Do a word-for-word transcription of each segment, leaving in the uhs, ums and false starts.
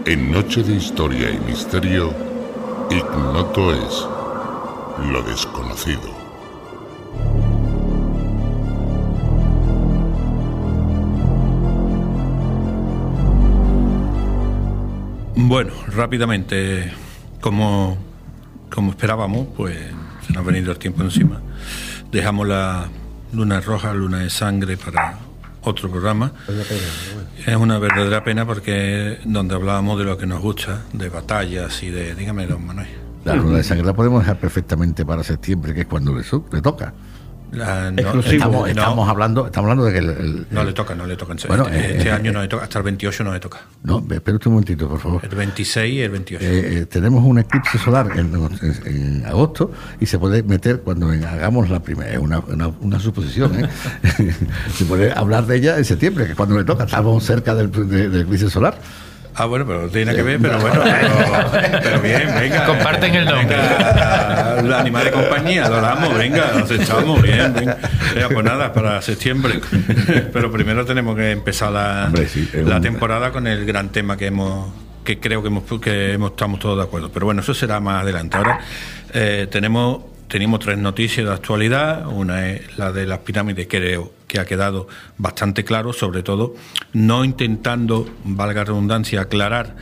En Noche de Historia y Misterio, ignoto es lo desconocido. Bueno, rápidamente, como, como esperábamos, pues se nos ha venido el tiempo encima. Dejamos la Luna Roja, Luna de Sangre para otro programa. Es una verdadera pena porque donde hablábamos de lo que nos gusta, de batallas y de... Dígame, don Manuel. La Luna de Sangre la podemos dejar perfectamente para septiembre, que es cuando le, le toca. La, no, estamos, no, estamos hablando estamos hablando de que el, el, no le toca no le toca bueno, este, este eh, año eh, no le toca, hasta el veintiocho no le toca. No, espera un momentito, por favor. El veintiséis y el veintiocho. Eh, eh, tenemos un eclipse solar en, en, en agosto y se puede meter cuando hagamos la primera. Es una, una, una suposición, ¿eh? Se puede hablar de ella en septiembre, que es cuando le toca. Estamos cerca del, de, del eclipse solar. Ah, bueno, pero tiene que ver, pero bueno, pero, pero bien, venga. Comparten el nombre. Venga, la animal de compañía, lo damos, venga, nos echamos, bien, venga. Venga, pues nada, para septiembre. Pero primero tenemos que empezar la, Hombre, sí, la un... temporada con el gran tema que hemos que creo que hemos que hemos, estamos todos de acuerdo. Pero bueno, eso será más adelante. Ahora eh, tenemos tenemos tres noticias de actualidad. Una es la de las pirámides, creo que ha quedado bastante claro, sobre todo no intentando, valga la redundancia, aclarar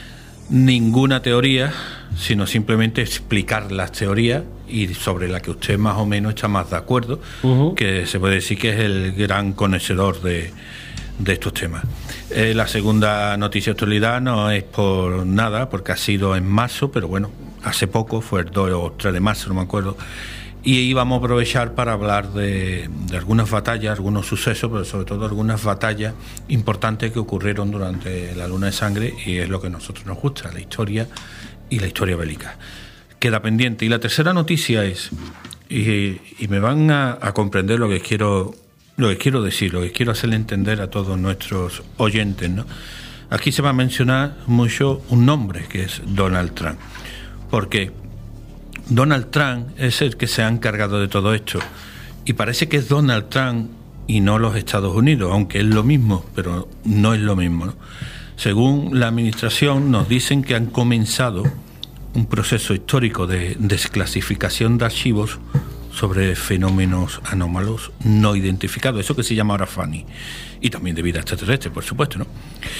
ninguna teoría, sino simplemente explicar las teorías y sobre la que usted más o menos está más de acuerdo, uh-huh. que se puede decir que es el gran conocedor de, de estos temas. Eh, la segunda noticia de actualidad no es por nada, porque ha sido en marzo, pero bueno, hace poco, fue el dos o tres de marzo, no me acuerdo, y íbamos a aprovechar para hablar de, de algunas batallas, algunos sucesos, pero sobre todo algunas batallas importantes que ocurrieron durante la Luna de Sangre, y es lo que a nosotros nos gusta, la historia y la historia bélica. Queda pendiente. Y la tercera noticia es, y, y me van a, a comprender lo que quiero lo que quiero decir, lo que quiero hacerle entender a todos nuestros oyentes, ¿no? Aquí se va a mencionar mucho un nombre, que es Donald Trump. ¿Por qué? Donald Trump es el que se ha encargado de todo esto, y parece que es Donald Trump y no los Estados Unidos, aunque es lo mismo, pero no es lo mismo, ¿no? Según la administración nos dicen que han comenzado un proceso histórico de desclasificación de archivos sobre fenómenos anómalos no identificados, eso que se llama ahora FANI, y también de vida extraterrestre, por supuesto, ¿no?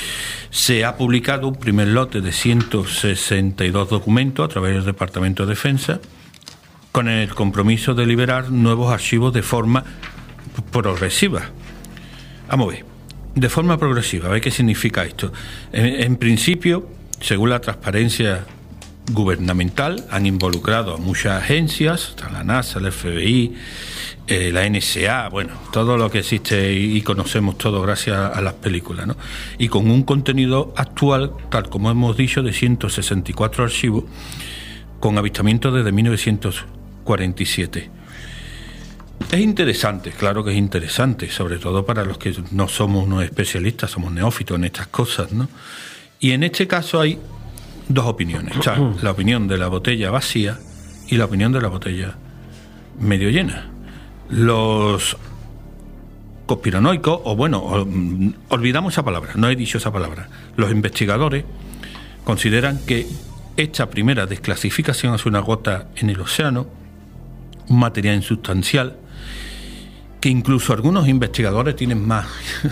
Se ha publicado un primer lote de ciento sesenta y dos documentos a través del Departamento de Defensa, con el compromiso de liberar nuevos archivos de forma progresiva. Vamos a ver, de forma progresiva, a ver qué significa esto. En, en principio, según la transparencia gubernamental, han involucrado a muchas agencias, la NASA, el F B I, eh, la N S A, bueno, todo lo que existe y conocemos todo gracias a las películas, ¿no? Y con un contenido actual, tal como hemos dicho, de ciento sesenta y cuatro archivos, con avistamientos desde mil novecientos cuarenta y siete. Es interesante, claro que es interesante, sobre todo para los que no somos unos especialistas, somos neófitos en estas cosas, ¿no? Y en este caso hay dos opiniones. O sea, la opinión de la botella vacía y la opinión de la botella medio llena. Los conspiranoicos, o bueno, olvidamos esa palabra, no he dicho esa palabra. Los investigadores consideran que esta primera desclasificación es una gota en el océano, un material insustancial, que incluso algunos investigadores tienen más,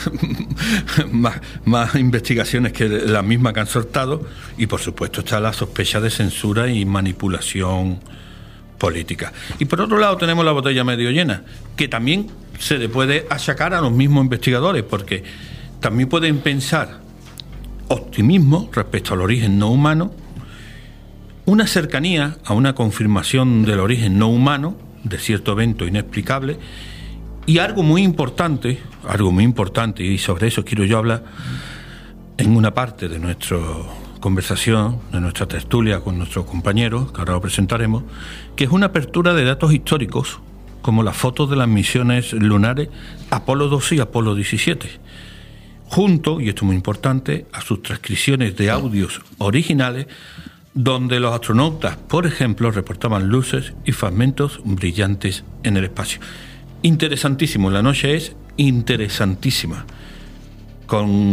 más, más investigaciones que la misma que han soltado, y por supuesto está la sospecha de censura y manipulación política. Y por otro lado tenemos la botella medio llena, que también se le puede achacar a los mismos investigadores, porque también pueden pensar optimismo respecto al origen no humano, una cercanía a una confirmación del origen no humano de cierto evento inexplicable. Y algo muy importante, algo muy importante, y sobre eso quiero yo hablar en una parte de nuestra conversación, de nuestra tertulia con nuestros compañeros, que ahora lo presentaremos, que es una apertura de datos históricos, como las fotos de las misiones lunares Apolo doce y Apolo diecisiete, junto, y esto es muy importante, a sus transcripciones de audios originales, donde los astronautas, por ejemplo, reportaban luces y fragmentos brillantes en el espacio. Interesantísimo, la noche es interesantísima, con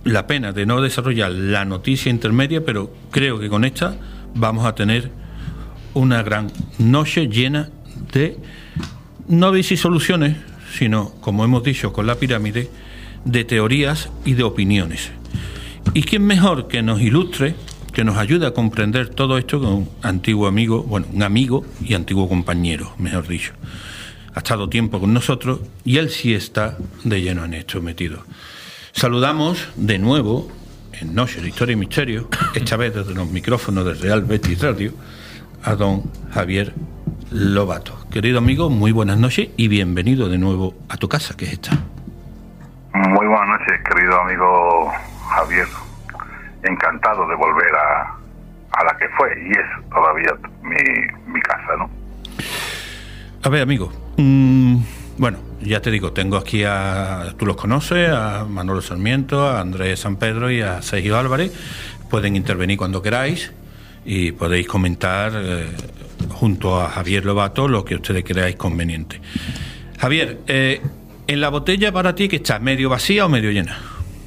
la pena de no desarrollar la noticia intermedia, pero creo que con esta vamos a tener una gran noche llena de, no de si soluciones, sino, como hemos dicho con la pirámide, de teorías y de opiniones. ¿Y quién mejor que nos ilustre, que nos ayude a comprender todo esto que un antiguo amigo, bueno, un amigo y antiguo compañero, mejor dicho? Ha estado tiempo con nosotros y él sí está de lleno en esto metido. Saludamos de nuevo, en Noche de Historia y Misterio, esta vez desde los micrófonos de Real Betis Radio, a don Javier Lobato. Querido amigo, muy buenas noches y bienvenido de nuevo a tu casa, que es esta. Muy buenas noches, querido amigo Javier. Encantado de volver a, a la que fue y es todavía mi, mi casa, ¿no? A ver, amigo, mmm, bueno, ya te digo, tengo aquí a, tú los conoces, a Manolo Sarmiento, a Andrés San Pedro y a Sergio Álvarez. Pueden intervenir cuando queráis y podéis comentar eh, junto a Javier Lobato lo que ustedes creáis conveniente. Javier, eh, ¿en la botella para ti que está medio vacía o medio llena?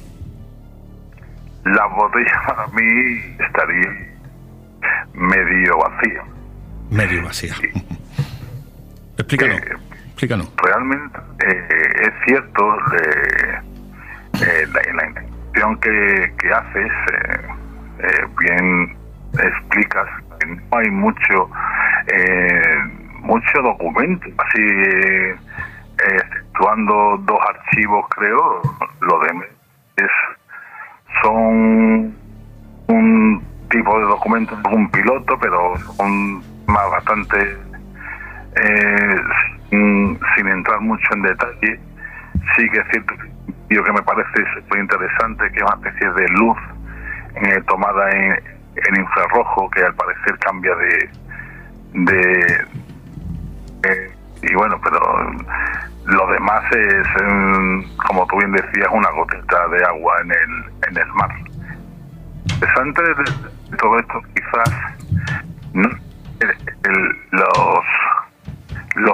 La botella para mí estaría medio vacía. Medio vacía. Sí. Explícanos, eh, explícanos. Realmente eh, es cierto de, eh, la, la intención que, que haces, eh, eh, bien explicas que no hay mucho eh, mucho documento, así eh, exceptuando dos archivos, creo, lo demás es son un tipo de documentos, un piloto, pero son más bastante eh, sin, sin entrar mucho en detalle. Sí que es cierto yo que me parece súper interesante, que es una especie de luz eh, tomada en, en infrarrojo, que al parecer cambia de de eh, y bueno, pero lo demás es, como tú bien decías, una gotita de agua en el en el mar. Interesante de todo esto, quizás no el, el, los los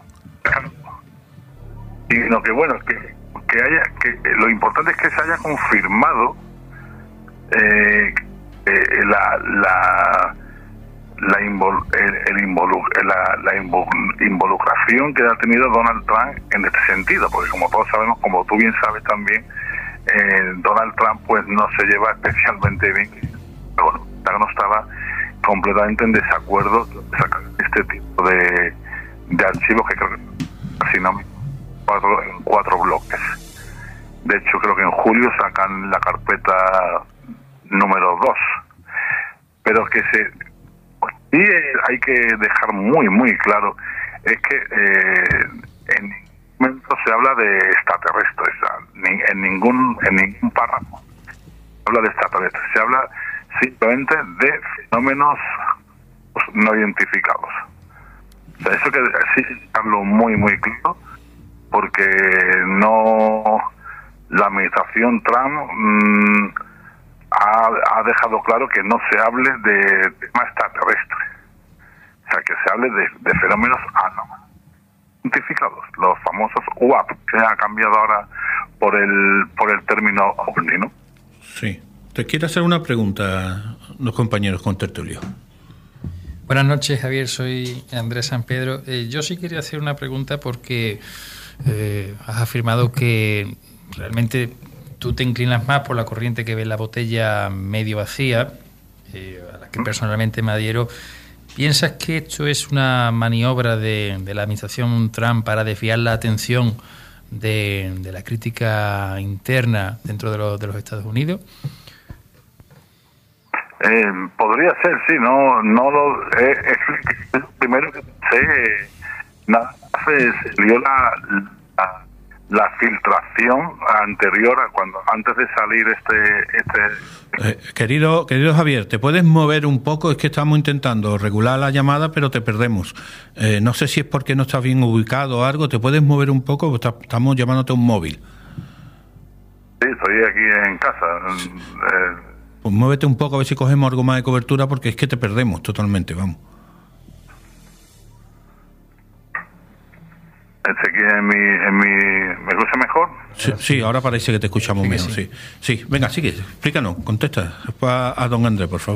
sino que bueno que que haya que lo importante es que se haya confirmado eh, eh, la la la, invol, el, el involu, la, la invol, involucración que ha tenido Donald Trump en este sentido, porque como todos sabemos, como tú bien sabes también, eh, Donald Trump pues no se lleva especialmente bien, pero bueno, no estaba completamente en desacuerdo de sacar este tipo de, de archivos que creo que casi no cuatro, en cuatro bloques. De hecho creo que en julio sacan la carpeta número dos, pero que se y hay que dejar muy, muy claro, es que eh, en ningún momento se habla de extraterrestres, en ningún en ningún párrafo se habla de extraterrestres, se habla simplemente de fenómenos no identificados. O sea, eso que sí hablo muy, muy claro, porque no la administración Trump mmm, Ha, ha dejado claro que no se hable de temas extraterrestres, o sea, que se hable de, de fenómenos anómalos identificados, los famosos U A P, que ha cambiado ahora por el por el término ovni, ¿no? Sí. Te quiero hacer una pregunta, los compañeros con tertulio. Buenas noches, Javier, soy Andrés San Pedro. Eh, yo sí quería hacer una pregunta porque eh, has afirmado que realmente tú te inclinas más por la corriente que ve la botella medio vacía, eh, a la que personalmente me adhiero. ¿Piensas que esto es una maniobra de, de la administración Trump para desviar la atención de, de la crítica interna dentro de, lo, de los Estados Unidos? Eh, podría ser, sí, no no lo eh, es el primero que sé, nada, se dio la, la la filtración anterior a cuando antes de salir este este eh, querido querido Javier, ¿te puedes mover un poco? Es que estamos intentando regular la llamada, pero te perdemos. Eh, no sé si es porque no estás bien ubicado o algo. ¿Te puedes mover un poco? Estamos llamándote a un móvil. Sí, estoy aquí en casa. Eh, pues muévete un poco a ver si cogemos algo más de cobertura, porque es que te perdemos totalmente, vamos. Ezequiel, en mi, en mi, ¿me escucha mejor? Sí, sí, ahora parece que te escuchamos sí, mejor, sí. sí. Sí, venga, sigue, explícanos, contesta. Después a, a don Andrés, por favor.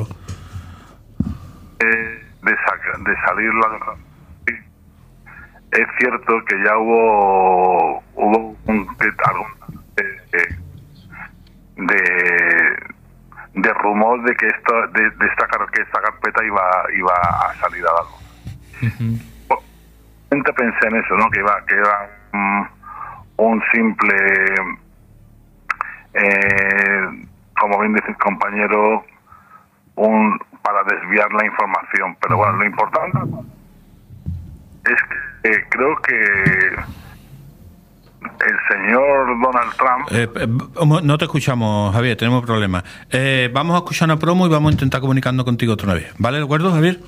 Eh, de, saca, de salir la... Sí. Es cierto que ya hubo hubo un algún eh, de de rumor de que esto de, de esta que esta carpeta iba iba a salir a algo. Uh-huh. Pensé en eso, ¿no? Que iba que era um, un simple eh, como bien dice el compañero, un para desviar la información, pero bueno, lo importante es que eh, creo que el señor Donald Trump... Eh, eh, no te escuchamos, Javier, tenemos problemas. Eh, vamos a escuchar una promo y vamos a intentar comunicarnos contigo otra vez. ¿Vale? ¿De acuerdo, Javier?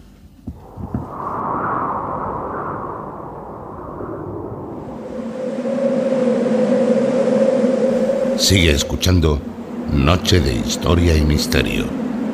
Sigue escuchando Noche de Historia y Misterio.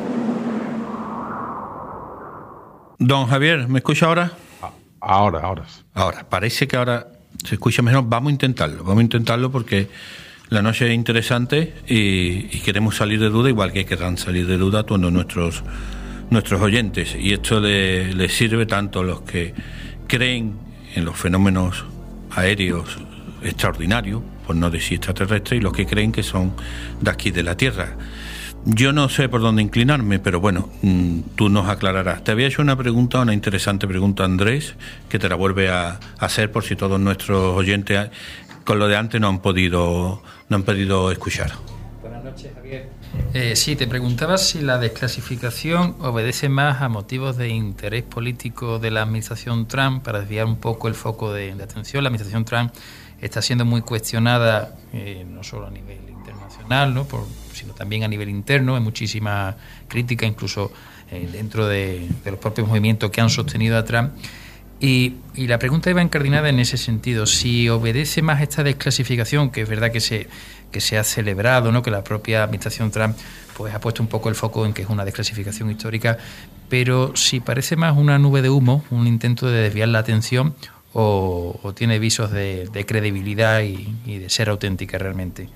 Don Javier, ¿me escucha ahora? Ahora, ahora. Ahora, parece que ahora se escucha mejor. Vamos a intentarlo, vamos a intentarlo porque la noche es interesante y, y queremos salir de duda, igual que querrán salir de duda todos nuestros nuestros oyentes. Y esto les le sirve tanto a los que creen en los fenómenos aéreos extraordinarios, por no decir extraterrestres, y los que creen que son de aquí de la Tierra. Yo no sé por dónde inclinarme, pero bueno, mmm, tú nos aclararás. Te había hecho una pregunta, una interesante pregunta, Andrés, que te la vuelve a hacer por si todos nuestros oyentes con lo de antes no han podido no han podido escuchar. Buenas noches, Javier. Eh, sí, te preguntaba si la desclasificación obedece más a motivos de interés político de la administración Trump para desviar un poco el foco de, de atención. La administración Trump está siendo muy cuestionada, eh, no solo a nivel internacional, ¿no? Por, sino también a nivel interno. Hay muchísima crítica, incluso eh, dentro de, de los propios movimientos que han sostenido a Trump. Y, y la pregunta iba encardinada en ese sentido. Si obedece más esta desclasificación, que es verdad que se, que se ha celebrado, ¿no? Que la propia administración Trump pues ha puesto un poco el foco en que es una desclasificación histórica, pero si parece más una nube de humo, un intento de desviar la atención, o, o tiene visos de, de credibilidad y, y de ser auténtica realmente.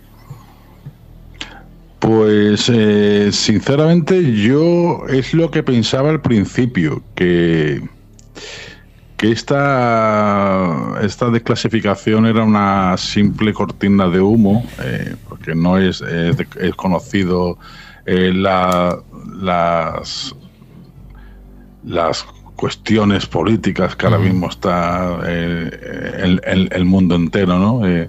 Pues eh, sinceramente yo es lo que pensaba al principio, que que esta esta desclasificación era una simple cortina de humo, eh, porque no es, es, de, es conocido eh, la, las las cuestiones políticas que ahora mismo está eh, el, el, el mundo entero, ¿no? Eh,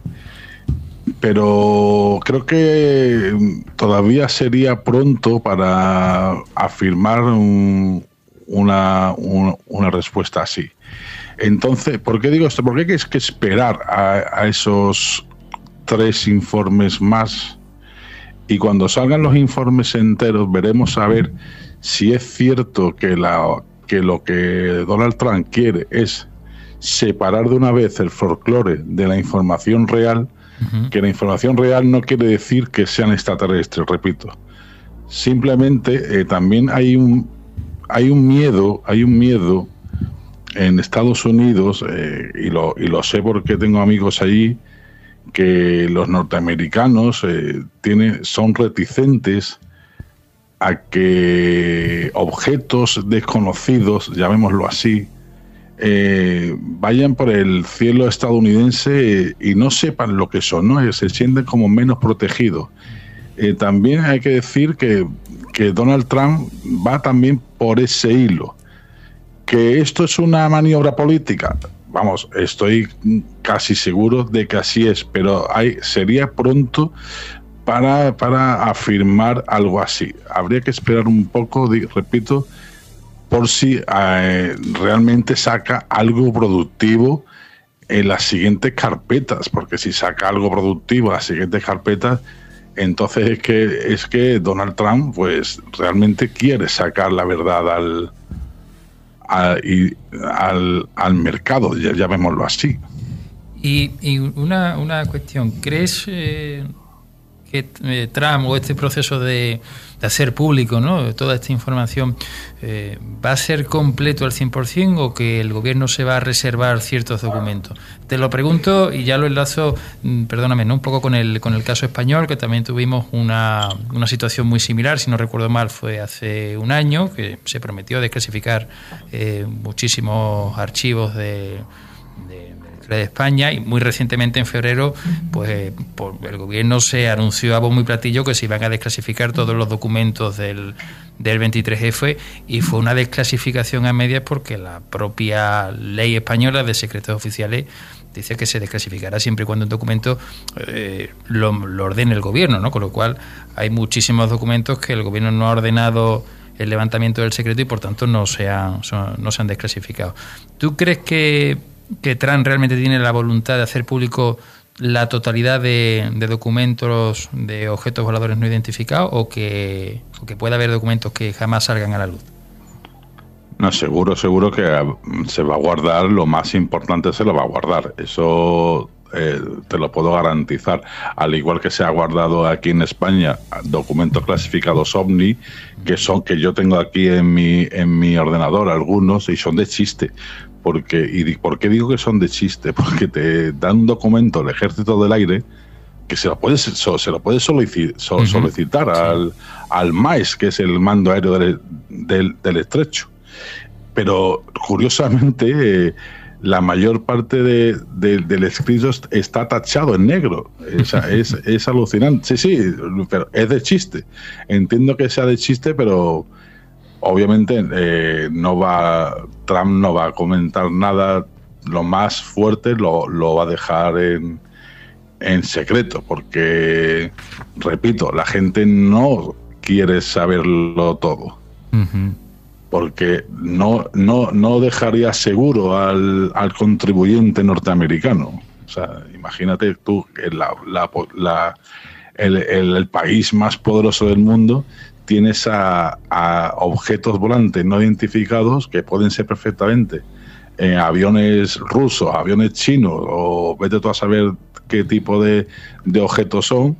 pero creo que todavía sería pronto para afirmar un, una, un, una respuesta así. Entonces, ¿por qué digo esto? Porque hay que esperar a, a esos tres informes más, y cuando salgan los informes enteros veremos a ver si es cierto que, la, que lo que Donald Trump quiere es separar de una vez el folclore de la información real. Uh-huh. Que la información real no quiere decir que sean extraterrestres, repito. Simplemente eh, también hay un hay un miedo, hay un miedo en Estados Unidos, eh, y lo y lo sé porque tengo amigos allí, que los norteamericanos eh, tienen son reticentes a que objetos desconocidos, llamémoslo así, Eh, vayan por el cielo estadounidense y no sepan lo que son, ¿no? Se sienten como menos protegidos. Eh, también hay que decir que, que Donald Trump va también por ese hilo. ¿Que esto es una maniobra política? Vamos, estoy casi seguro de que así es, pero hay, sería pronto para, para afirmar algo así. Habría que esperar un poco, repito, por si eh, realmente saca algo productivo en las siguientes carpetas, porque si saca algo productivo en las siguientes carpetas, entonces es que es que Donald Trump pues realmente quiere sacar la verdad al al, y, al, al mercado, ya llamémoslo así. Y, y una, una cuestión, ¿crees eh, que eh, Trump o este proceso de, de hacer público, ¿no?, toda esta información, eh, va a ser completo al cien por ciento o que el gobierno se va a reservar ciertos documentos? Te lo pregunto y ya lo enlazo, perdóname, ¿no?, un poco con el con el caso español, que también tuvimos una, una situación muy similar, si no recuerdo mal, fue hace un año, que se prometió desclasificar eh, muchísimos archivos de... de de España, y muy recientemente en febrero pues por el gobierno se anunció a bombo y platillo que se iban a desclasificar todos los documentos del, del veintitrés efe, y fue una desclasificación a medias porque la propia ley española de secretos oficiales dice que se desclasificará siempre y cuando un documento eh, lo, lo ordene el gobierno, ¿no? Con lo cual hay muchísimos documentos que el gobierno no ha ordenado el levantamiento del secreto y por tanto no se han, son, no se han desclasificado. ¿Tú crees que que Trump realmente tiene la voluntad de hacer público la totalidad de, de documentos de objetos voladores no identificados, o que, o que pueda haber documentos que jamás salgan a la luz? No, seguro, seguro que se va a guardar, lo más importante se lo va a guardar, eso eh, te lo puedo garantizar, al igual que se ha guardado aquí en España documentos clasificados OVNI, que son que yo tengo aquí en mi, en mi ordenador algunos, y son de chiste. Porque, ¿y por qué digo que son de chiste? Porque te dan un documento el Ejército del Aire que se lo puedes, se lo puedes solicitar, solicitar uh-huh. al, al M A E S, que es el Mando Aéreo del, del, del Estrecho. Pero, curiosamente, eh, la mayor parte de, de, del escrito está tachado en negro. Es, es, es alucinante. Sí, sí, pero es de chiste. Entiendo que sea de chiste, pero... Obviamente eh, no va Trump no va a comentar nada, lo más fuerte lo, lo va a dejar en, en secreto, porque, repito, la gente no quiere saberlo todo. Uh-huh. Porque no, no, no dejaría seguro al, al contribuyente norteamericano. O sea, imagínate tú, la, la, la, el, el, el país más poderoso del mundo, tienes a, a objetos volantes no identificados que pueden ser perfectamente eh, aviones rusos, aviones chinos, o vete tú a saber qué tipo de, de objetos son,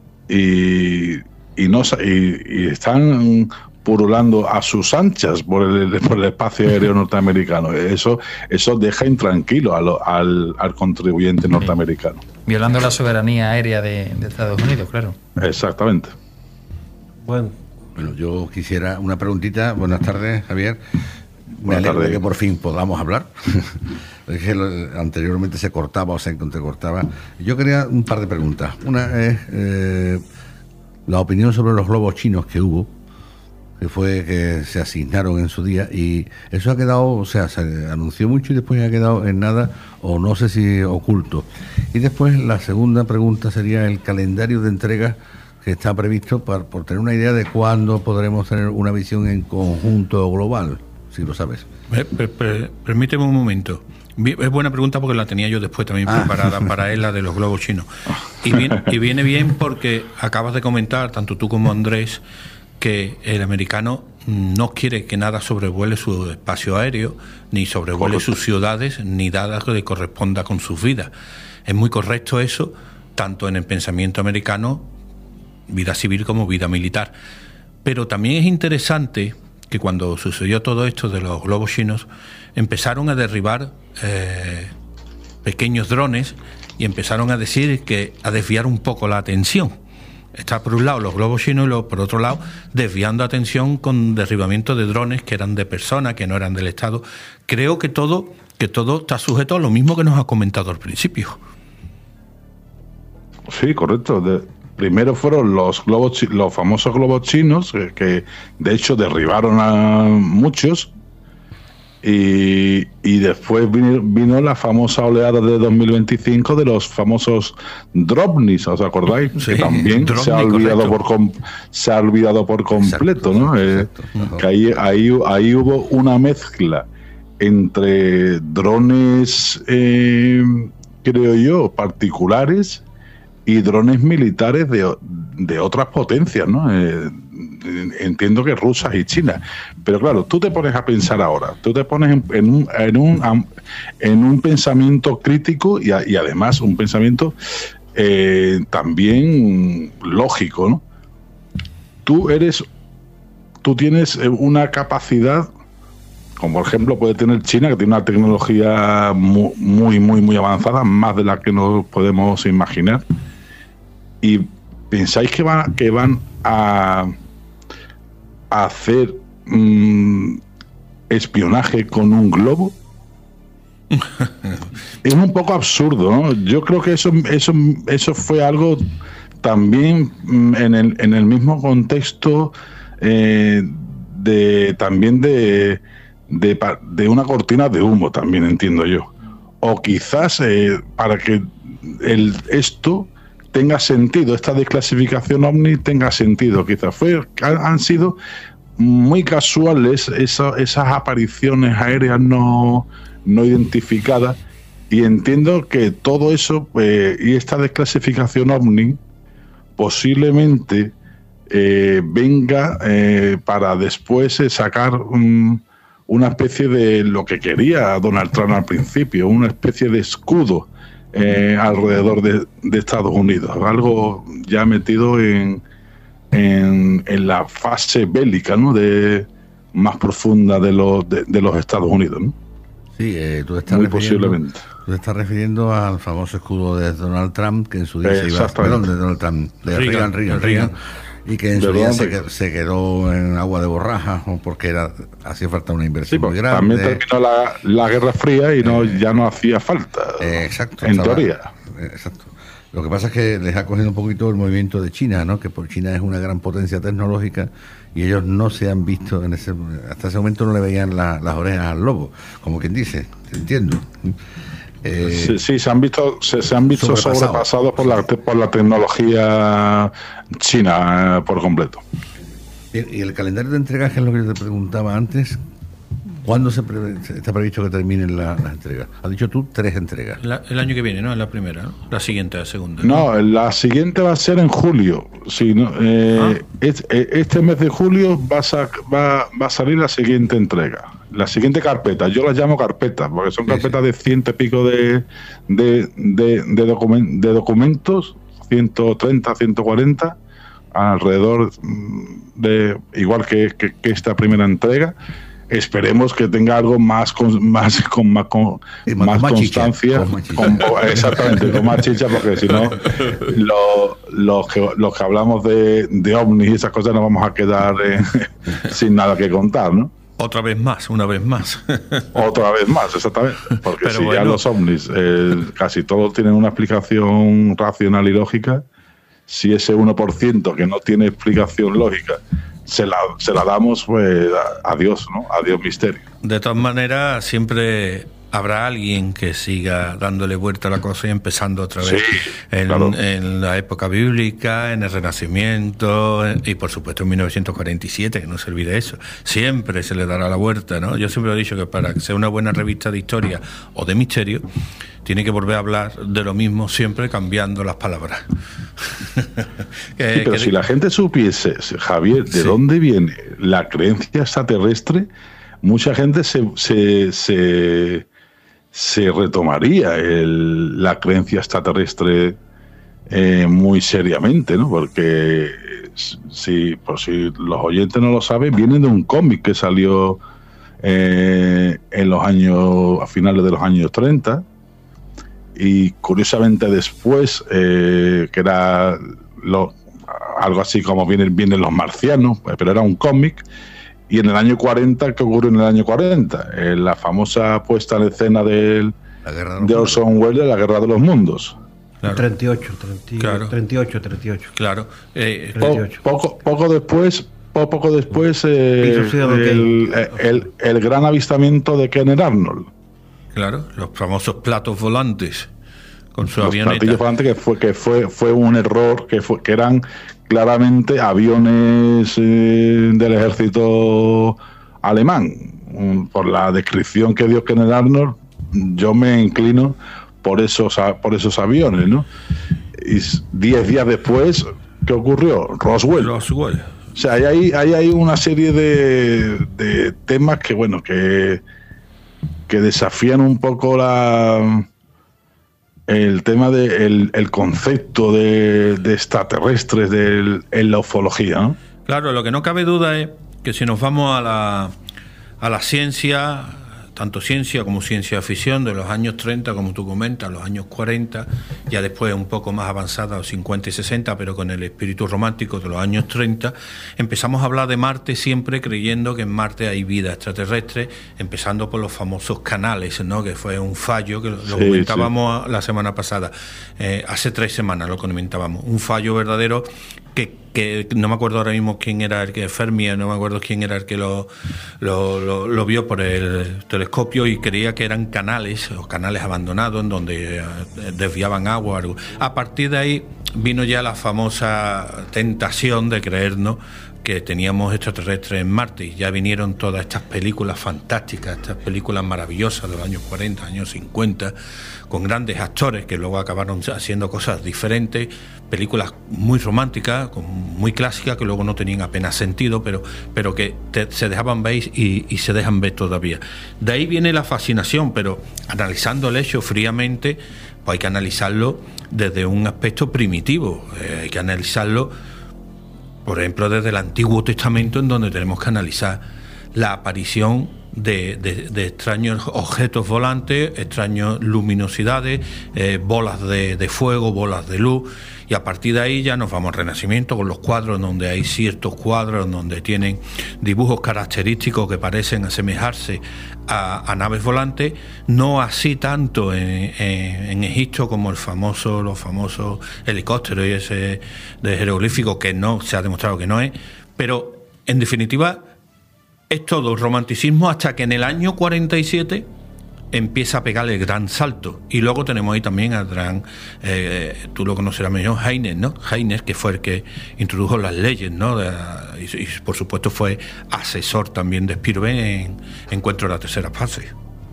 y, y, no, y, y están purulando a sus anchas por el, por el espacio aéreo norteamericano. Eso, eso deja intranquilo a lo, al, al contribuyente norteamericano. Violando la soberanía aérea de, de Estados Unidos, claro. Exactamente. Bueno. Bueno, yo quisiera una preguntita. Buenas tardes, Javier. Me alegro de que por fin podamos hablar. Es que anteriormente se cortaba o se entrecortaba. Yo quería un par de preguntas. Una es eh, la opinión sobre los globos chinos que hubo, que fue que se asignaron en su día, y eso ha quedado, o sea, se anunció mucho y después ha quedado en nada, o no sé si oculto. Y después la segunda pregunta sería el calendario de entregas que está previsto, para, por tener una idea de cuándo podremos tener una visión en conjunto global, si lo sabes. Per, per, per, permíteme un momento. Es buena pregunta porque la tenía yo después también ah. preparada para él, la de los globos chinos. Y viene, y viene bien porque acabas de comentar, tanto tú como Andrés, que el americano no quiere que nada sobrevuele su espacio aéreo, ni sobrevuele correcto. sus ciudades, ni nada que le corresponda con sus vidas. Es muy correcto eso, tanto en el pensamiento americano, vida civil como vida militar. Pero también es interesante que cuando sucedió todo esto de los globos chinos, empezaron a derribar eh, pequeños drones y empezaron a decir que a desviar un poco la atención. Está por un lado los globos chinos y lo, por otro lado desviando atención con derribamiento de drones que eran de personas, que no eran del Estado. Creo que todo, que todo está sujeto a lo mismo que nos ha comentado al principio. Sí, correcto. De... Primero fueron los globos, los famosos globos chinos, que, que de hecho derribaron a muchos, y, y después vino, vino la famosa oleada de dos mil veinticinco de los famosos Dropnis, ¿os acordáis? Sí, que también Dropni, se ha olvidado por com, se ha olvidado por completo, exacto, ¿no? Exacto, eh, que ahí, ahí, ahí hubo una mezcla entre drones, eh, creo yo, particulares, y drones militares de, de otras potencias, ¿no? Eh, entiendo que rusas y chinas. Pero claro, tú te pones a pensar ahora, tú te pones en, en, un, en, un, en un pensamiento crítico y, a, y además un pensamiento eh, también lógico, ¿no? Tú eres, tú tienes una capacidad, como por ejemplo puede tener China, que tiene una tecnología muy, muy, muy, muy avanzada, más de la que nos podemos imaginar, y pensáis que van, que van a, a hacer mmm, espionaje con un globo. Es un poco absurdo, ¿no? Yo creo que eso, eso, eso fue algo también en el, en el mismo contexto eh, de también de, de, de una cortina de humo, también entiendo yo. O quizás eh, para que el, esto tenga sentido, esta desclasificación OVNI tenga sentido, quizás fue, han sido muy casuales esa, esas apariciones aéreas no no identificada, y entiendo que todo eso eh, y esta desclasificación OVNI posiblemente eh, venga eh, para después eh, sacar un, una especie de lo que quería Donald Trump al principio, una especie de escudo eh, alrededor de, de Estados Unidos, algo ya metido en, en, en la fase bélica, ¿no?, de más profunda de los, de, de los Estados Unidos, ¿no? Sí, eh, tú, estás Muy posiblemente. tú te estás refiriendo al famoso escudo de Donald Trump, que en su día se iba, perdón, de Donald Trump, de Reagan, Reagan, Reagan, y que en su día se quedó, se quedó en agua de borraja, porque era hacía falta una inversión sí, muy grande. También terminó la, la Guerra Fría y no eh, ya no hacía falta, eh, exacto, en estaba, teoría. Eh, exacto. Lo que pasa es que les ha cogido un poquito el movimiento de China, ¿no? Que por China es una gran potencia tecnológica y ellos no se han visto, en ese hasta ese momento no le veían la, las orejas al lobo, como quien dice, entiendo. Eh, sí, sí, se han visto, se, se han visto sobrepasado. sobrepasados por la, por la tecnología china eh, por completo. Y, y el calendario de entregas, que es lo que yo te preguntaba antes, ¿cuándo se pre está previsto que terminen la, las entregas? Has dicho tú tres entregas. La, el año que viene, ¿no? La primera, ¿no? La siguiente, la segunda. No, no la siguiente va a ser en julio. Sí, no, eh, ah. es, este mes de julio va a, va, va a salir la siguiente entrega. La siguiente carpeta. Yo las llamo carpetas, porque son carpetas sí, sí. de ciento y pico de, de, de, de, document, de documentos, ciento treinta, ciento cuarenta, alrededor de, igual que, que, que esta primera entrega. Esperemos que tenga algo más con más con más, con, más, más constancia, con más con, exactamente, con más chicha, porque si no lo, los que los que hablamos de, de ovnis y esas cosas nos vamos a quedar eh, sin nada que contar, ¿no? Otra vez más, una vez más. Otra vez más, exactamente. Porque Pero si bueno, ya los ovnis eh, casi todos tienen una explicación racional y lógica, si ese uno por ciento que no tiene explicación lógica se la, se la damos, pues adiós, ¿no? Adiós misterio. De todas maneras, siempre habrá alguien que siga dándole vuelta a la cosa y empezando otra vez sí, en, claro. en la época bíblica, en el Renacimiento y por supuesto en mil novecientos cuarenta y siete, que no se olvide eso. Siempre se le dará la vuelta, ¿no? Yo siempre he dicho que para que sea una buena revista de historia o de misterio, tiene que volver a hablar de lo mismo, siempre cambiando las palabras. que, sí, pero que... si la gente supiese, Javier, de sí. dónde viene la creencia extraterrestre, mucha gente se... se, se se retomaría el, la creencia extraterrestre eh, muy seriamente, ¿no? Porque si, por si los oyentes no lo saben, vienen de un cómic que salió eh, en los años, a finales de los años treinta, y curiosamente después, eh, que era lo, algo así como vienen, vienen los marcianos, pero era un cómic. Y en el año cuarenta, ¿qué ocurrió en el año cuarenta? Eh, la famosa puesta en escena del, de, de Orson Welles, La Guerra de los Mundos. Claro. treinta y ocho, treinta, claro. treinta y ocho, treinta y ocho. Claro. Eh, treinta y ocho. Po, poco, poco después, poco, poco después eh, el, el, el, el gran avistamiento de Kenneth Arnold. Claro, los famosos platos volantes con su los avioneta. Platillos volantes que fue que fue fue un error, que fue que eran claramente aviones eh, del ejército alemán. Um, por la descripción que dio Kenneth Arnold, yo me inclino por esos por esos aviones, ¿no? Y diez días después, ¿qué ocurrió? Roswell. Roswell. O sea, hay ahí hay, hay una serie de, de temas que, bueno, que, que desafían un poco la el tema del de el, el concepto de, de extraterrestres de, en la ufología, ¿no? Claro, lo que no cabe duda es que si nos vamos a la, a la ciencia, tanto ciencia como ciencia ficción de los años treinta, como tú comentas, los años cuarenta, ya después un poco más avanzada, los cincuenta y sesenta, pero con el espíritu romántico de los años treinta, empezamos a hablar de Marte siempre creyendo que en Marte hay vida extraterrestre, empezando por los famosos canales, ¿no? Que fue un fallo, que lo, sí, lo comentábamos sí. la semana pasada, eh, hace tres semanas lo comentábamos, un fallo verdadero que, que no me acuerdo ahora mismo quién era el que, Fermi, no me acuerdo quién era el que lo, lo, lo, lo vio por el telescopio y creía que eran canales, o canales abandonados en donde desviaban agua o algo. A partir de ahí vino ya la famosa tentación de creernos que teníamos extraterrestres en Marte, y ya vinieron todas estas películas fantásticas, estas películas maravillosas de los años cuarenta, años cincuenta, con grandes actores que luego acabaron haciendo cosas diferentes, películas muy románticas, muy clásicas, que luego no tenían apenas sentido, pero, pero que te, se dejaban ver y, y se dejan ver todavía. De ahí viene la fascinación, pero analizando el hecho fríamente, pues hay que analizarlo desde un aspecto primitivo, eh, hay que analizarlo, por ejemplo, desde el Antiguo Testamento, en donde tenemos que analizar la aparición de, de, de extraños objetos volantes, extrañas luminosidades, eh, bolas de, de fuego, bolas de luz, y a partir de ahí ya nos vamos al Renacimiento con los cuadros, donde hay ciertos cuadros donde tienen dibujos característicos que parecen asemejarse a, a naves volantes, no así tanto en, en, en Egipto como el famoso, los famosos helicópteros y ese de jeroglífico, que no se ha demostrado que no es, pero en definitiva es todo el romanticismo hasta que en el año cuarenta y siete empieza a pegar el gran salto. Y luego tenemos ahí también a gran, eh, tú lo conocerás mejor, Heine, ¿no? Heine, que fue el que introdujo las leyes, ¿no? De, y, y por supuesto fue asesor también de Spielberg en Encuentro de la Tercera Fase.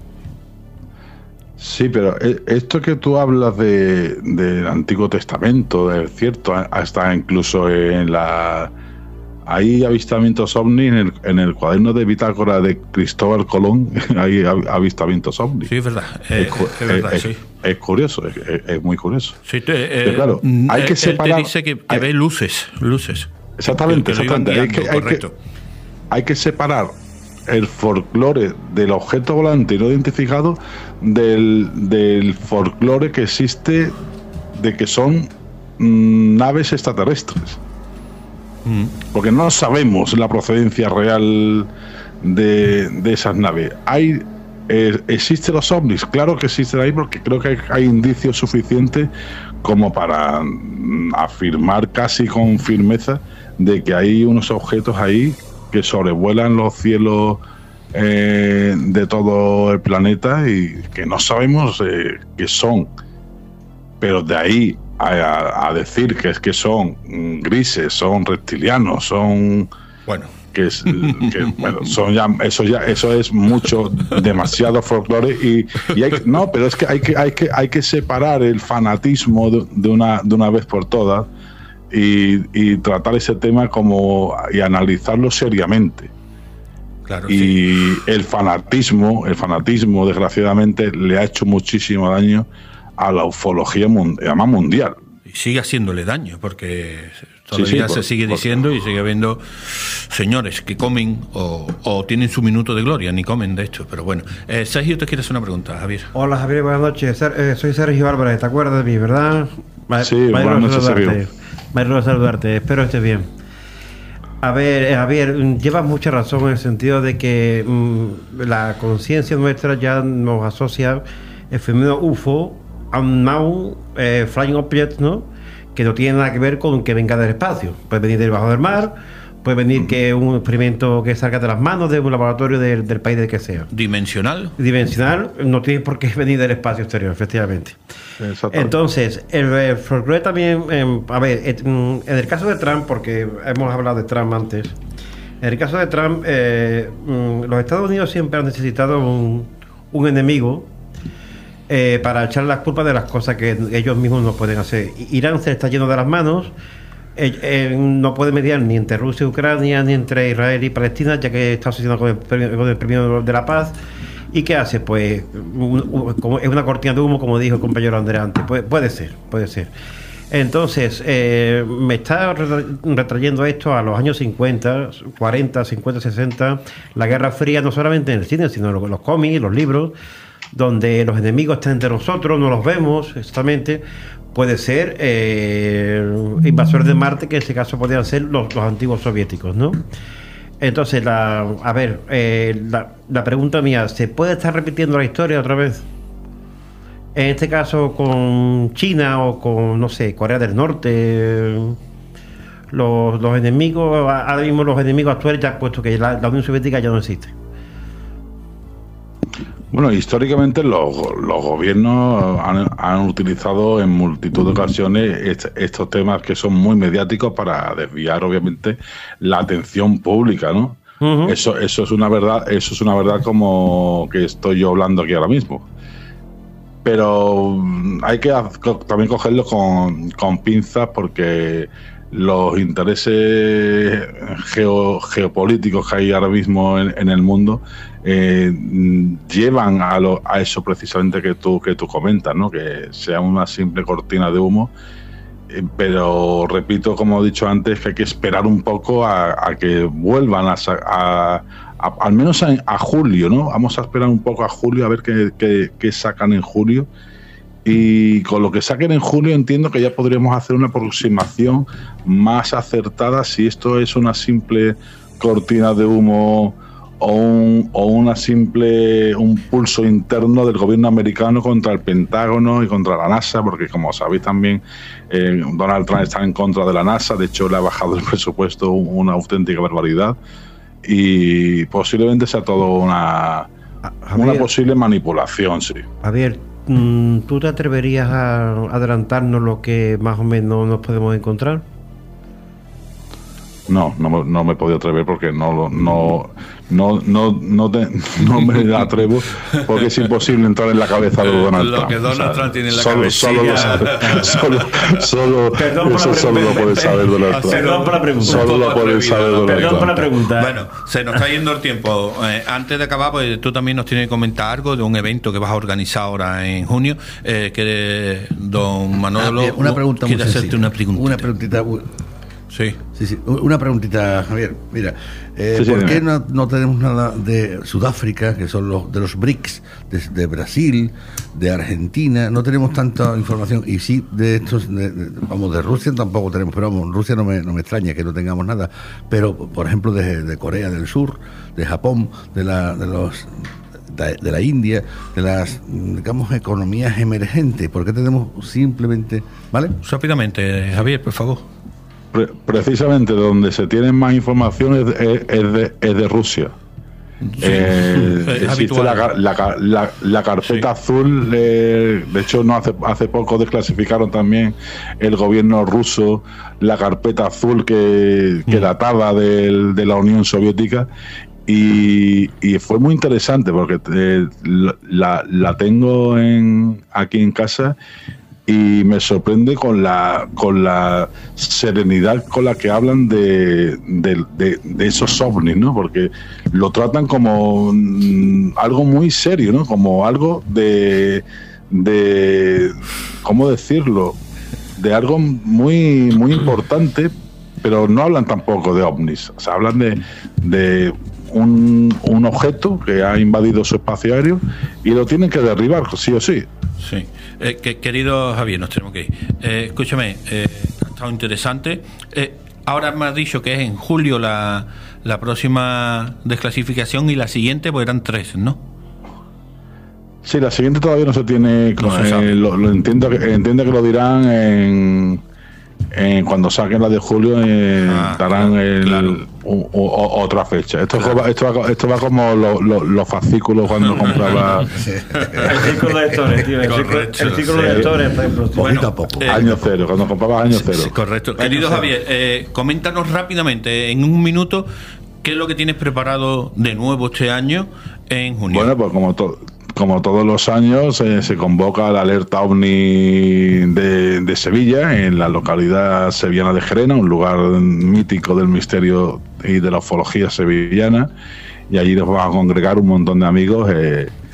Sí, pero esto que tú hablas de del Antiguo Testamento, es cierto, hasta incluso en la... Hay avistamientos ovni en el, en el cuaderno de bitácora de Cristóbal Colón, hay avistamientos ovni. Sí, es verdad. Eh, es, es, verdad es, sí. es curioso, es, es muy curioso. Sí, te, eh, claro, hay que separar. Él te dice que, que hay, ve luces, luces. Exactamente, que, que exactamente. Guiando, hay, que, hay, que, hay que separar el folclore del objeto volante no identificado del, del folclore que existe de que son mmm, naves extraterrestres. Porque no sabemos la procedencia real de, de esas naves. Hay eh, ¿existen los ovnis? Claro que existen ahí, porque creo que hay, hay indicios suficientes como para mm, afirmar casi con firmeza de que hay unos objetos ahí que sobrevuelan los cielos eh, de todo el planeta y que no sabemos eh, qué son. Pero de ahí A, a decir que es que son grises, son reptilianos, son bueno, que es que, bueno, son ya eso ya eso es mucho demasiado folclore y, y hay, no, pero es que hay que hay que hay que separar el fanatismo de, de una de una vez por todas y, y tratar ese tema como y analizarlo seriamente. Claro, y sí. el fanatismo, el fanatismo desgraciadamente le ha hecho muchísimo daño a la ufología además mundial. Y sigue haciéndole daño, porque todavía sí, sí, se por, sigue por, diciendo y sigue habiendo señores que comen o, o tienen su minuto de gloria, ni comen de esto. Pero bueno, eh, Sergio, te quieres hacer una pregunta, Javier. Hola, Javier, buenas noches. Eh, soy Sergio Álvarez, ¿te acuerdas de mí, verdad? Ma sí, buenas noches, Sergio. Me alegro de saludarte, espero que estés bien. A ver, eh, Javier, llevas mucha razón en el sentido de que mmm, la conciencia nuestra ya nos asocia el fenómeno U F O Unknown eh, Flying Objects, ¿no? Que no tiene nada que ver con que venga del espacio. Puede venir debajo del mar, puede venir que un experimento que salga de las manos de un laboratorio del, del país del que sea. ¿Dimensional? Dimensional, no tiene por qué venir del espacio exterior, efectivamente. Entonces, el, el folclore también, eh, a ver, en el caso de Trump, porque hemos hablado de Trump antes, en el caso de Trump, eh, los Estados Unidos siempre han necesitado un, un enemigo Eh, para echar las culpas de las cosas que ellos mismos no pueden hacer. Irán se está yendo de las manos, eh, eh, no puede mediar ni entre Rusia y Ucrania, ni entre Israel y Palestina, ya que está asociado con el, con el premio de la paz, ¿Y qué hace? Pues como es una cortina de humo, como dijo el compañero Andrés antes. Puede, puede ser, puede ser. Entonces, eh, me está retrayendo esto a los años cincuenta, cuarenta, cincuenta, sesenta, la Guerra Fría, no solamente en el cine, sino en los, los cómics, los libros, donde los enemigos están entre nosotros, no los vemos exactamente. Puede ser eh, invasores de Marte, que en ese caso podrían ser los, los antiguos soviéticos, ¿no? Entonces, la, a ver, eh, la, la pregunta mía, ¿se puede estar repitiendo la historia otra vez? En este caso con China o con, no sé, Corea del Norte. Los, los enemigos, ahora mismo los enemigos actuales, ya puesto que la, la Unión Soviética ya no existe. Bueno, históricamente los, los gobiernos han, han utilizado en multitud de ocasiones est, estos temas que son muy mediáticos para desviar, obviamente, la atención pública, ¿no? Uh-huh. Eso, eso es una verdad, eso es una verdad como que estoy yo hablando aquí ahora mismo. Pero hay que también cogerlo con, con pinzas porque los intereses geo, geopolíticos que hay ahora mismo en, en el mundo eh, llevan a, lo, a eso precisamente que tú, que tú comentas, ¿no? Que sea una simple cortina de humo. Eh, pero repito, como he dicho antes, que hay que esperar un poco a, a que vuelvan a, a, a al menos a, a julio, ¿no? Vamos a esperar un poco a julio a ver qué, qué, qué sacan en julio. Y con lo que saquen en julio entiendo que ya podríamos hacer una aproximación más acertada si esto es una simple cortina de humo o, un, o una simple un pulso interno del gobierno americano contra el Pentágono y contra la NASA, porque como sabéis también eh, Donald Trump está en contra de la NASA, de hecho le ha bajado el presupuesto una auténtica barbaridad y posiblemente sea todo una, Javier, una posible manipulación, sí. Javier, ¿tú te atreverías a adelantarnos lo que más o menos nos podemos encontrar? No, no, no me he podido atrever porque no, no, no, no, no, te, no me atrevo porque es imposible entrar en la cabeza de Donald lo Trump. que Donald o sea, Trump tiene en la solo, cabeza. Solo, lo sabe, solo, solo, Perdón eso solo lo puede saber Donald Trump. Perdón por la pregunta. Solo lo puede saber Donald Perdón Trump. por la pregunta. Bueno, se nos está yendo el tiempo. Eh, antes de acabar, pues tú también nos tienes que comentar algo de un evento que vas a organizar ahora en junio, eh, que don Manolo ah, una pregunta quiere muy hacerte sencilla. una preguntita. Una preguntita. Sí. Sí, sí. Una preguntita, Javier. Mira, eh, sí, sí, ¿por qué dime. no, no tenemos nada de Sudáfrica, que son los de los BRICS, de, de Brasil, de Argentina? No tenemos tanta información. Y sí, de estos, de, de, vamos, de Rusia tampoco tenemos, pero vamos, Rusia no me, no me extraña que no tengamos nada. Pero, por ejemplo, de, de Corea del Sur, de Japón, de, la, de los... De, de la India, de las, digamos, economías emergentes. ¿Por qué tenemos simplemente, vale? Rápidamente, Javier, por favor. Pre precisamente donde se tiene más información es, es, es, de, es de Rusia. Sí, eh, es existe la, la, la, la carpeta sí. azul, eh, de hecho no hace, hace poco desclasificaron también el gobierno ruso la carpeta azul que, que mm. databa del, de la Unión Soviética. Y, y fue muy interesante porque eh, la, la tengo en, aquí en casa y me sorprende con la con la serenidad con la que hablan de, de, de, de esos ovnis, ¿no? Porque lo tratan como mm, algo muy serio, ¿no? Como algo de, de ¿cómo decirlo? De algo muy, muy importante, pero no hablan tampoco de ovnis. O sea, hablan de... de Un, un objeto que ha invadido su espacio aéreo y lo tienen que derribar, sí o sí. Sí. Eh, que, querido Javier, nos tenemos que ir. Eh, escúchame, eh, ha estado interesante. Eh, ahora me has dicho que es en julio la, la próxima desclasificación y la siguiente, pues eran tres, ¿no? Sí, la siguiente todavía no se tiene. No se sabe. Eh, lo, lo entiendo, que, entiendo que lo dirán en. Eh, cuando saquen la de julio eh, ah, darán claro, el, claro. O, o, otra fecha. Esto, claro. va, esto, va, esto va como lo, lo, los fascículos cuando compraba el círculo de lectores, tío. El círculo de lectores, por ejemplo. Bueno, poquito a poco. Eh, año cero, cuando comprabas año cero. Sí, correcto. Querido Javier, eh, coméntanos rápidamente, en un minuto, qué es lo que tienes preparado de nuevo este año en junio. Bueno, pues como todo. Como todos los años, eh, se convoca la alerta OVNI de, de Sevilla, en la localidad sevillana de Gerena, un lugar mítico del misterio y de la ufología sevillana, y allí nos vamos a congregar un montón de amigos eh,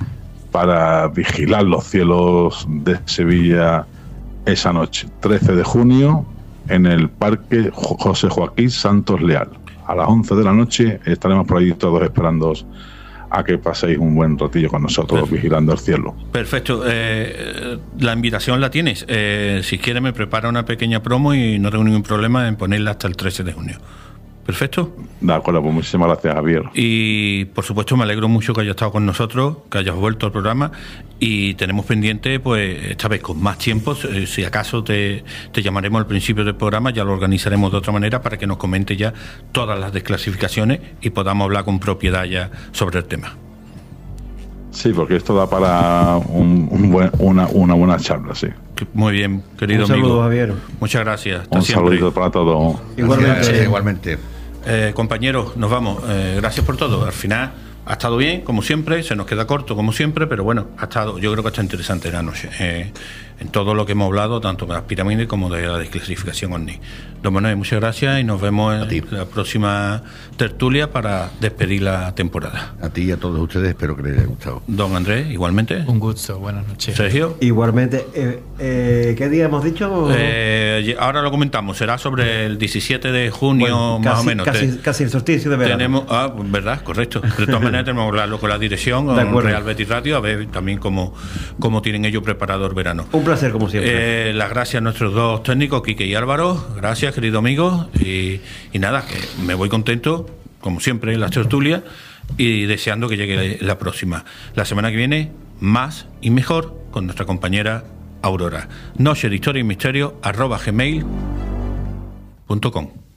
para vigilar los cielos de Sevilla esa noche, trece de junio, en el Parque José Joaquín Santos Leal. A las once de la noche estaremos por ahí todos esperando a que paséis un buen ratillo con nosotros. Perfecto. Vigilando el cielo. Perfecto. Eh, la invitación la tienes. Eh, si quieres me prepara una pequeña promo y no tengo ningún problema en ponerla hasta el trece de junio. Perfecto. De acuerdo, pues muchísimas gracias, Javier. Y por supuesto me alegro mucho que hayas estado con nosotros, que hayas vuelto al programa, y tenemos pendiente, pues esta vez con más tiempo, si acaso te, te llamaremos al principio del programa, ya lo organizaremos de otra manera para que nos comente ya todas las desclasificaciones y podamos hablar con propiedad ya sobre el tema. Sí, porque esto da para un, un buen, una, una buena charla, sí. Muy bien, querido un amigo. Saludo, Javier. Muchas gracias. Hasta un siempre. saludito para todos. Igualmente. Sí, igualmente. Eh, compañeros, nos vamos. Eh, gracias por todo. Al final ha estado bien, como siempre. Se nos queda corto, como siempre, pero bueno, ha estado. Yo creo que ha estado interesante la noche. Eh, en todo lo que hemos hablado, tanto de las pirámides como de la desclasificación OVNI. Don Manuel, muchas gracias y nos vemos en la próxima tertulia para despedir la temporada. A ti y a todos ustedes, espero que les haya gustado. Don Andrés, igualmente. Un gusto, buenas noches. Sergio. Igualmente. Eh, eh, ¿Qué día hemos dicho? Eh, ahora lo comentamos, será sobre el diecisiete de junio, bueno, casi, más o menos. Casi, Te, casi el solsticio de verano. Tenemos, ah, verdad, correcto. De todas maneras tenemos que hablarlo con la dirección, con Real Betis Radio, a ver también cómo, cómo tienen ellos preparado el verano. Un placer, como siempre. Eh, las gracias a nuestros dos técnicos, Quique y Álvaro. Gracias, querido amigo. Y, y nada, que me voy contento, como siempre, en las tertulias y deseando que llegue la próxima. La semana que viene, más y mejor con nuestra compañera Aurora. Noche de Historia y Misterio arroba gmail punto com.